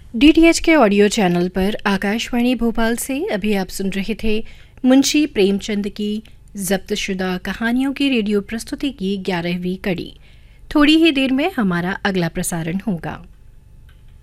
DTH के audio channel पर आकाशवाणी भोपाल से अभी आप सुन रहे थे मुंशी प्रेमचंद की ज़ब्तशुदा कहानियों की रेडियो प्रस्तुति की 11वीं कड़ी। थोड़ी ही देर में हमारा अगला प्रसारण होगा।